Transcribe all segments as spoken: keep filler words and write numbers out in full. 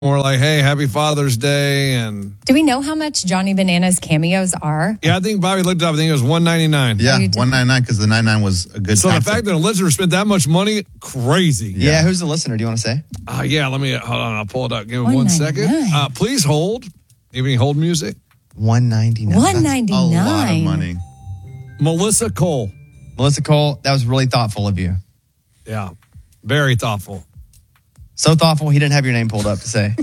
More like, hey, happy Father's Day. And do we know how much Johnny Bananas cameos are? yeah, I think Bobby looked it up. I think it was one ninety-nine. Yeah, one ninety-nine because the ninety-nine was a good So tax the fact rate. that a listener spent that much money, crazy. Yeah. yeah, who's the listener? Do you want to say? Uh, yeah, let me, hold on, I'll pull it up. Give me one second. Uh, please hold. Give me hold music. one ninety-nine. one ninety-nine. A lot of money. Melissa Cole. Melissa Cole, that was really thoughtful of you. Yeah, very thoughtful. So thoughtful, he didn't have your name pulled up to say.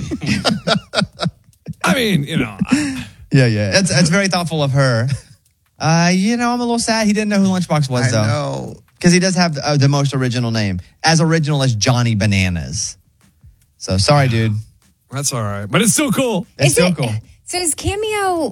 I mean, you know. I, yeah, yeah. That's, that's very thoughtful of her. Uh, you know, I'm a little sad he didn't know who Lunchbox was, I though. know. Because he does have uh, the most original name. As original as Johnny Bananas. So, sorry, dude. That's all right. But it's still cool. It's Is still it- cool. So is Cameo...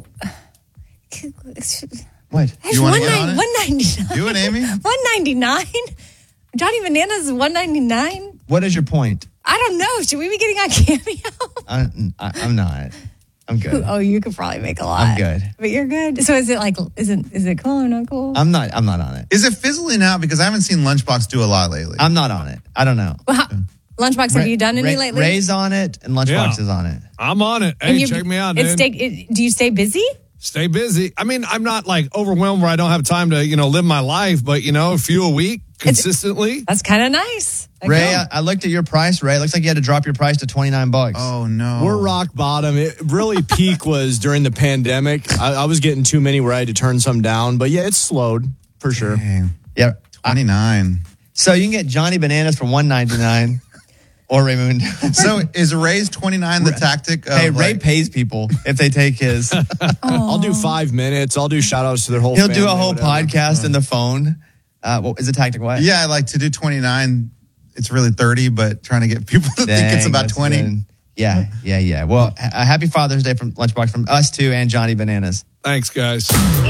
What? You want to get on it? one ninety-nine. Do it, Amy. one ninety-nine? Johnny Bananas is one ninety-nine? What is your point? I don't know. Should we be getting on Cameo? I, I, I'm not. I'm good. Oh, you could probably make a lot. I'm good. But you're good. So is it like, is it is it cool or not cool? I'm not. I'm not on it. Is it fizzling out? Because I haven't seen Lunchbox do a lot lately. I'm not on it. I don't know. Well, how, Lunchbox, have you done any Ray, lately? Ray's on it, and Lunchbox Yeah. is on it. I'm on it. And Hey, you- check me out, it's dude. stay, it, do you stay busy? Stay busy. I mean, I'm not like overwhelmed where I don't have time to, you know, live my life, but, you know, a few a week consistently. That's kind of nice. I Ray, know. I, I looked at your price, Ray. It looks like you had to drop your price to twenty-nine bucks. Oh, no. We're rock bottom. It really peak was during the pandemic. I, I was getting too many where I had to turn some down. But yeah, it's slowed for sure. Dang. Yeah. twenty-nine. So you can get Johnny Bananas for one ninety-nine or Raymond. So is Ray's twenty-nine the tactic? Of Hey, Ray like, pays people if they take his. I'll do five minutes. I'll do shout outs to their whole He'll family. do a whole whatever. podcast in the phone. Uh, what is the tactic? What? Yeah, like to do twenty-nine, it's really thirty, but trying to get people to think it's Dang, about that's twenty. good. Yeah, yeah, yeah. Well, a happy Father's Day from Lunchbox from us too and Johnny Bananas. Thanks, guys.